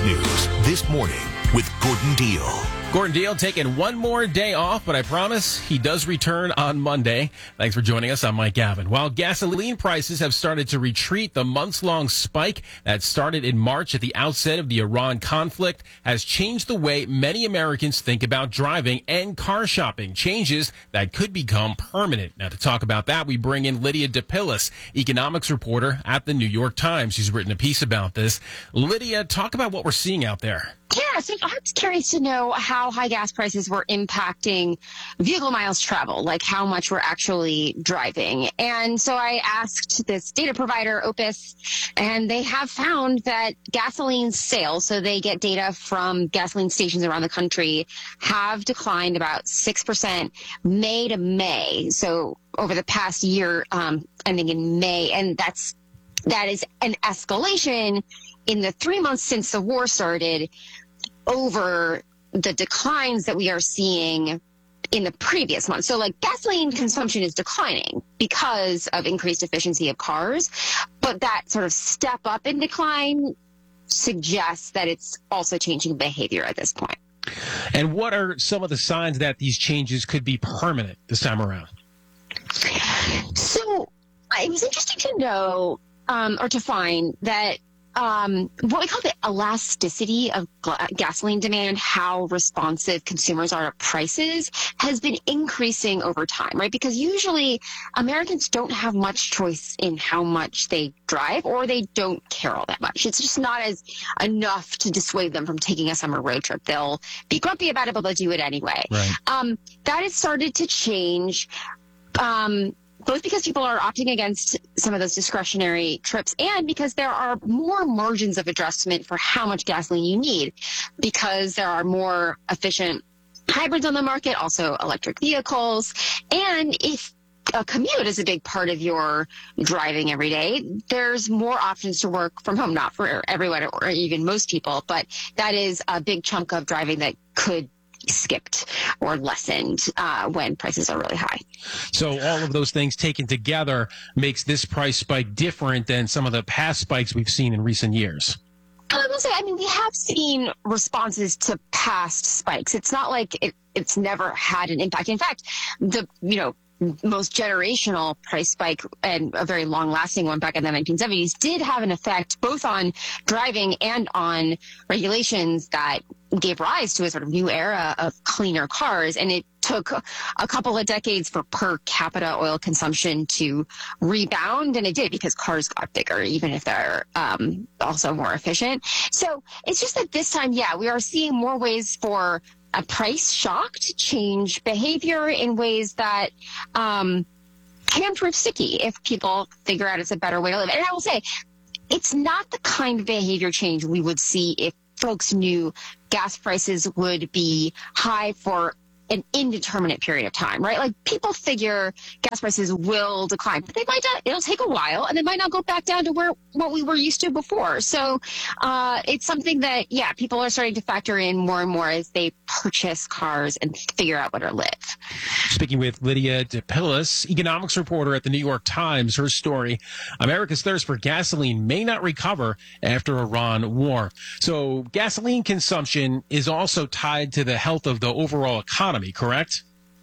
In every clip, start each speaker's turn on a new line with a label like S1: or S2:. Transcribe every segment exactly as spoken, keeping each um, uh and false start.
S1: News This Morning with Gordon Deal.
S2: Gordon Deal taking one more day off, but I promise he does return on Monday. Thanks for joining us. I'm Mike Gavin. While gasoline prices have started to retreat, the months-long spike that started in March at the outset of the Iran conflict has changed the way many Americans think about driving and car shopping, changes that could become permanent. Now, to talk about that, we bring in Lydia DePillis, economics reporter at the New York Times. She's written a piece about this. Lydia, talk about what we're seeing out there.
S3: Yeah, so I was curious to know how high gas prices were impacting vehicle miles traveled, like how much we're actually driving. And so I asked this data provider, Opus, and they have found that gasoline sales, so they get data from gasoline stations around the country, have declined about six percent May to May. So over the past year, um, ending in May, and that's that is an escalation in the three months since the war started over the declines that we are seeing in the previous month. So like gasoline consumption is declining because of increased efficiency of cars, but that sort of step up in decline suggests that it's also changing behavior at this point.
S2: And what are some of the signs that these changes could be permanent this time around?
S3: So it was interesting to know um, or to find that Um, what we call the elasticity of gla- gasoline demand, how responsive consumers are to prices, has been increasing over time, right? Because usually Americans don't have much choice in how much they drive, or they don't care all that much. It's just not as enough to dissuade them from taking a summer road trip. They'll be grumpy about it, but they'll do it anyway.
S2: Right.
S3: Um, that has started to change. Um, both because people are opting against some of those discretionary trips and because there are more margins of adjustment for how much gasoline you need, because there are more efficient hybrids on the market, also electric vehicles. And if a commute is a big part of your driving every day, there's more options to work from home, not for everyone or even most people, but that is a big chunk of driving that could skipped or lessened uh, when prices are really high.
S2: So all of those things taken together makes this price spike different than some of the past spikes we've seen in recent years.
S3: I will say, I mean, we have seen responses to past spikes. It's not like it, it's never had an impact. In fact, the, you know, most generational price spike and a very long-lasting one back in the nineteen seventies did have an effect both on driving and on regulations that gave rise to a sort of new era of cleaner cars. And it took a couple of decades for per capita oil consumption to rebound, and it did because cars got bigger, even if they're um, also more efficient. So it's just that this time, yeah, we are seeing more ways for a price shock to change behavior in ways that um, can prove sticky if people figure out it's a better way to live. And I will say, it's not the kind of behavior change we would see if folks knew gas prices would be high for an indeterminate period of time, right? Like people figure gas prices will decline, but they might not, it'll take a while and they might not go back down to where what we were used to before. So uh, it's something that, yeah, people are starting to factor in more and more as they purchase cars and figure out where to live.
S2: Speaking with Lydia DePillis, economics reporter at the New York Times, her story, America's thirst for gasoline may not recover after Iran war. So gasoline consumption is also tied to the health of the overall economy, correct?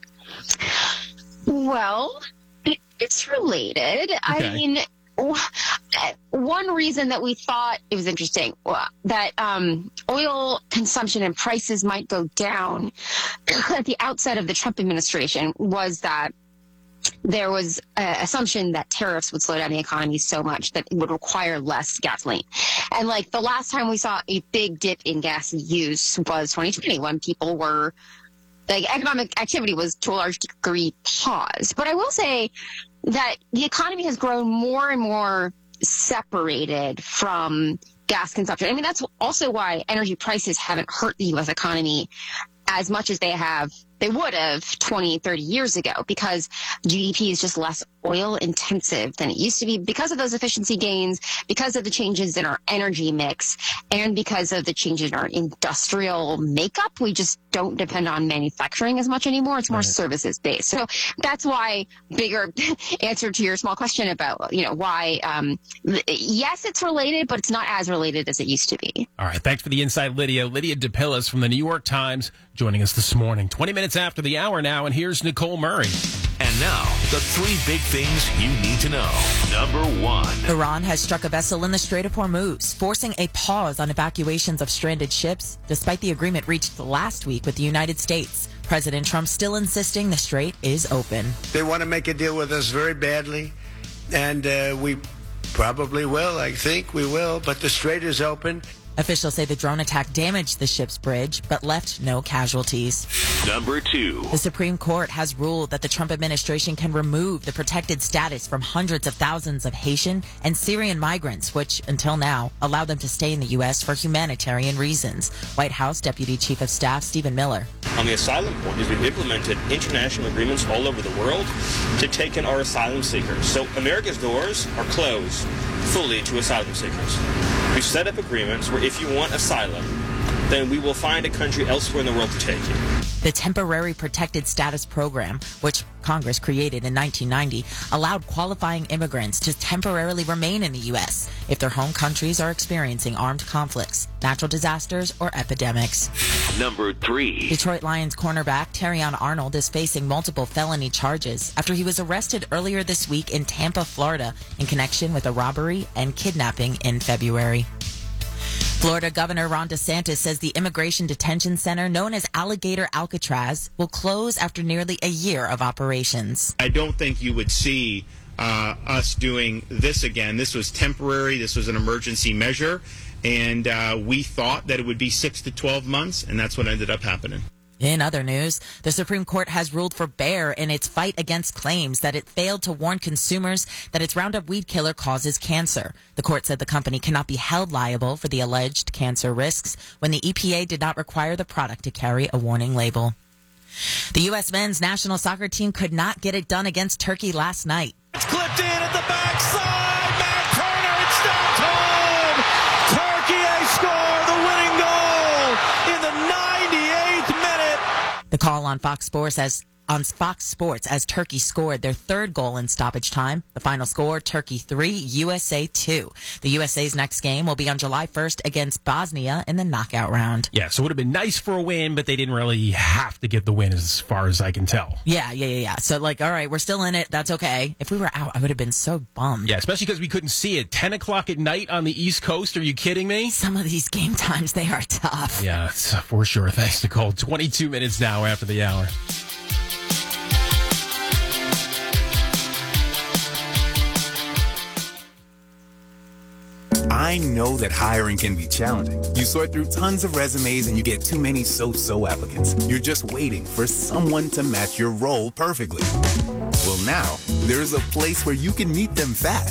S3: Well, it's related. Okay. I mean, one reason that we thought it was interesting that um, oil consumption and prices might go down at the outset of the Trump administration was that there was an assumption that tariffs would slow down the economy so much that it would require less gasoline. And like the last time we saw a big dip in gas use was twenty twenty, when people were, like, economic activity was to a large degree paused. But I will say that the economy has grown more and more separated from gas consumption. I mean, that's also why energy prices haven't hurt the U S economy as much as they have they would have twenty, thirty years ago, because G D P is just less oil intensive than it used to be because of those efficiency gains, because of the changes in our energy mix, and because of the changes in our industrial makeup. We just don't depend on manufacturing as much anymore. It's more
S2: Right.
S3: services based. So that's why, bigger answer to your small question about, you know, why, um, yes, it's related, but it's not as related as it used to be.
S2: All right. Thanks for the insight, Lydia. Lydia DePillis from the New York Times joining us this morning. twenty minutes after the hour now, and here's Nicole Murray.
S1: And now, the three big things you need to know. Number one.
S4: Iran has struck a vessel in the Strait of Hormuz, forcing a pause on evacuations of stranded ships, despite the agreement reached last week with the United States. President Trump still insisting the strait is open.
S5: They want to make a deal with us very badly, and uh, we probably will. I think we will, but the strait is open.
S4: Officials say the drone attack damaged the ship's bridge, but left no casualties.
S1: Number two.
S4: The Supreme Court has ruled that the Trump administration can remove the protected status from hundreds of thousands of Haitian and Syrian migrants, which, until now, allowed them to stay in the U S for humanitarian reasons. White House Deputy Chief of Staff Stephen Miller.
S6: On the asylum point is we've implemented international agreements all over the world to take in our asylum seekers. So America's doors are closed fully to asylum seekers. We've set up agreements where if you want asylum, then we will find a country elsewhere in the world to take you.
S4: The Temporary Protected Status Program, which Congress created in nineteen ninety, allowed qualifying immigrants to temporarily remain in the U S if their home countries are experiencing armed conflicts, natural disasters, or epidemics.
S1: Number three.
S4: Detroit Lions cornerback Terrion Arnold is facing multiple felony charges after he was arrested earlier this week in Tampa, Florida, in connection with a robbery and kidnapping in February. Florida Governor Ron DeSantis says the immigration detention center known as Alligator Alcatraz will close after nearly a year of operations.
S7: I don't think you would see uh, us doing this again. This was temporary. This was an emergency measure. And uh, we thought that it would be six to twelve months, and that's what ended up happening.
S4: In other news, the Supreme Court has ruled for Bayer in its fight against claims that it failed to warn consumers that its Roundup weed killer causes cancer. The court said the company cannot be held liable for the alleged cancer risks when the E P A did not require the product to carry a warning label. The U S men's national soccer team could not get it done against Turkey last night.
S8: It's clipped in at the backside. Matt Turner, it's stopped home. Turkey, they score the winning goal in the ninety-eighth minute.
S4: The call on Fox Sports as on Fox Sports as Turkey scored their third goal in stoppage time. The final score, Turkey three, U S A two. The U S A's next game will be on July first against Bosnia in the knockout round.
S2: Yeah, so it would have been nice for a win, but they didn't really have to get the win as far as I can tell.
S4: Yeah, yeah, yeah, yeah. So, like, all right, we're still in it. That's okay. If we were out, I would have been so bummed.
S2: Yeah, especially because we couldn't see it. ten o'clock at night on the East Coast. Are you kidding me?
S4: Some of these game times, they are tough.
S2: Yeah, it's, for sure. Thanks, Nicole. twenty-two minutes now after the hour.
S9: I know that hiring can be challenging. You sort through tons of resumes and you get too many so-so applicants. You're just waiting for someone to match your role perfectly. Well, now, there's a place where you can meet them fast.